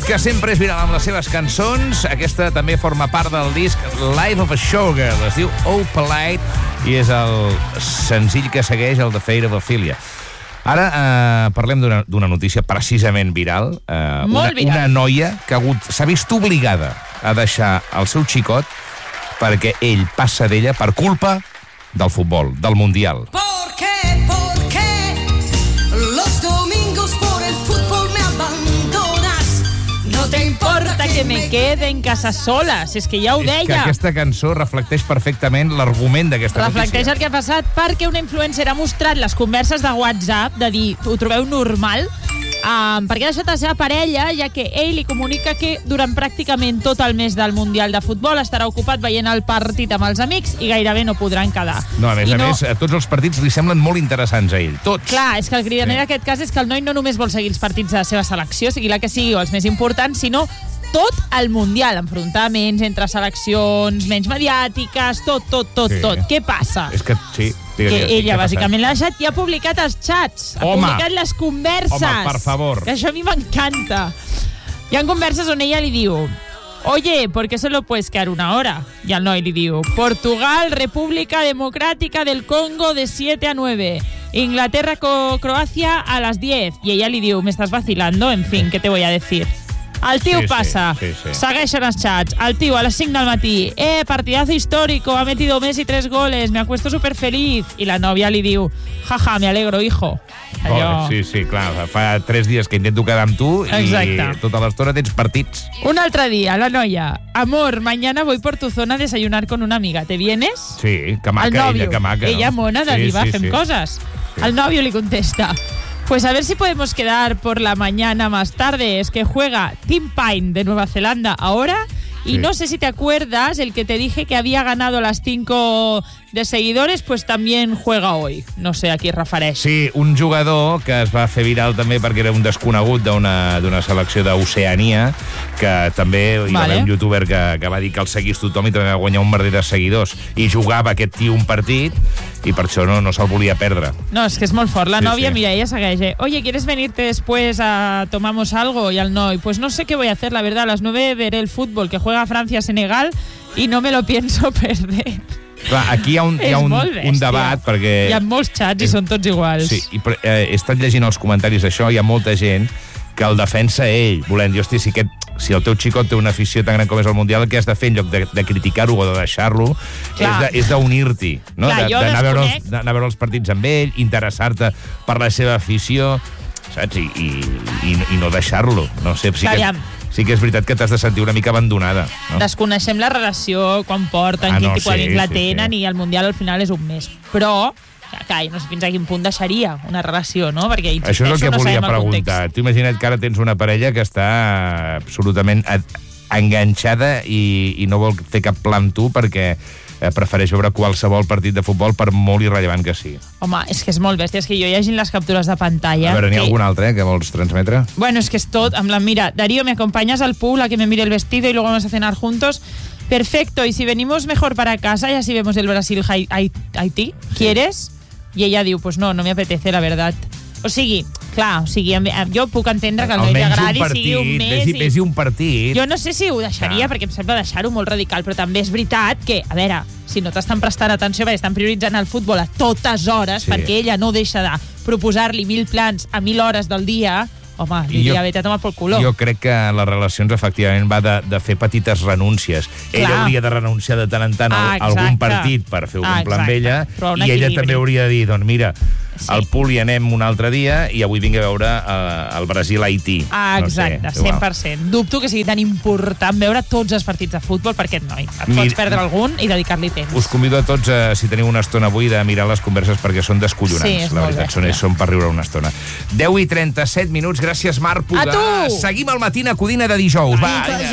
que sempre és viral amb les seves cançons. Aquesta també forma part del disc Life of a Showgirl. Es diu Oh Polite i és el senzill que segueix el The Fate of Ophelia. Ara parlem d'una notícia precisament viral. Una noia que s'ha vist obligada a deixar el seu xicot perquè ell passa d'ella per culpa del futbol, del Mundial. ¿Por qué los domingos por el fútbol me abandonas? No te importa que me quede en casa sola, si és que ja ho deia. És que aquesta cançó reflecteix perfectament l'argument d'aquesta notícia. Reflecteix el que ha passat perquè una influencer ha mostrat les converses de WhatsApp de dir, ho trobeu normal? Perquè ha deixat la seva parella, ja que ell li comunica que durant pràcticament tot el mes del Mundial de Futbol estarà ocupat veient el partit amb els amics i gairebé no podran quedar. No, a més, tots els partits li semblen molt interessants a ell, tots. Clar, és que el cridaner d'aquest cas és que el noi no només vol seguir els partits de la seva selecció, sigui la que sigui, o els més importants, sinó tot el Mundial, enfrontaments entre seleccions, menys mediàtiques, tot. Què passa? És que, sí, que ella bàsicament l'ha deixat i ha publicat els xats, ha publicat les converses. Home, per favor. Que això a mi m'encanta. Hi ha converses on ella li diu: oye, ¿por qué solo puedes quedar una hora? Y el noi li diu: Portugal, República Democrática del Congo de 7 a 9. Inglaterra, Croacia a las 10. Y ella li diu: ¿me estás vacilando? En fin, ¿qué te voy a decir? El tio passa, segueixen els xats. El tio a les 5 del matí: partidazo histórico, ha metido Messi 3 goles, me acuesto súper feliz. I la nòvia li diu: jaja, me alegro, hijo. Allò... Sí, clar, fa 3 dies que intento quedar amb tu. Exacte. I tota l'estona tens partits. Un altre dia, la noia: amor, mañana voy por tu zona a desayunar con una amiga, ¿te vienes? Sí, que maca, ella, que maca. Ella mona de diva, fem coses. El novio li contesta: pues a ver si podemos quedar por la mañana más tarde. Es que juega Team Pine de Nueva Zelanda ahora. Y no sé si te acuerdas, el que te dije que había ganado las 5 de seguidores, pues también juega hoy. No sé a qui es refereix. Sí, un jugador que es va fer viral també perquè era un desconegut d'una selecció d'Oceania, que també hi va haver un youtuber que va dir que el seguís tothom i també va guanyar un merder de seguidors. I jugava aquest tio un partit i per això no se'l volia perdre. No, és que és molt fort. La nòvia, mira, ella segueix. Oye, ¿quieres venirte después a tomamos algo? Y al noi: pues no sé qué voy a hacer, la verdad. A las 9 veré el fútbol que juega Francia-Senegal y no me lo pienso perder. Clar, aquí hi ha un debat perquè... Hi ha molts xats i són tots iguals. Sí, he estat llegint els comentaris d'això, hi ha molta gent que el defensa ell, volent dir, hosti, si el teu xicot té una afició tan gran com és el Mundial, el que has de fer en lloc de criticar-ho o de deixar-lo és d'unir-t'hi, no? D'anar a veure els partits amb ell, interessar-te per la seva afició, saps? I no deixar-lo. No sé, sí que és veritat que t'has de sentir una mica abandonada. No? Desconeixem la relació, quan porten, quin tipus de vincle tenen, i el Mundial al final és un mes. Però, no sé fins a quin punt deixaria una relació, no? Perquè, això és el que volia preguntar. Tu imagina't que ara tens una parella que està absolutament enganxada i no vol fer cap pla amb tu perquè prefereix veure qualsevol partit de futbol per molt irrellevant que sigui. Home, és que és molt bèstia, és que jo llegint les captures de pantalla... A veure, n'hi ha algun altre que vols transmetre? Bueno, és que és tot, amb la mira, Darío, ¿me acompañas al pool a que me mire el vestido y luego vamos a cenar juntos? Perfecto, y si venimos mejor para casa y así vemos el Brasil-Haití, ¿quieres? I ella diu: pues no me apetece, la verdad. O sigui, jo puc entendre que al noi li agradi sigui un mes... Vés-hi un partit. Jo no sé si ho deixaria, perquè em sembla deixar-ho molt radical, però també és veritat que, a veure, si no t'estan prestant atenció perquè estan prioritzant el futbol a totes hores, perquè ella no deixa de proposar-li 1.000 plans a 1.000 hores del dia, home, diria, vete a tomar pel culo. Jo crec que en les relacions, efectivament, va de fer petites renúncies. Ella hauria de renunciar de tant en tant a algun partit per fer un plan amb ella, i ella també hauria de dir, doncs mira, al pool hi anem un altre dia i avui vinc a veure el Brasil-Haití. Exacte, 100%. Dubto que sigui tan important veure tots els partits de futbol per aquest noi. Et pots perdre algun i dedicar-li temps. Us convido a tots, si teniu una estona avui, de mirar les converses perquè són descollonants. La veritat, són per riure una estona. 10:37 minuts. Gràcies, Marc Pugà. A tu! Seguim al Matina Codina de dijous. Va,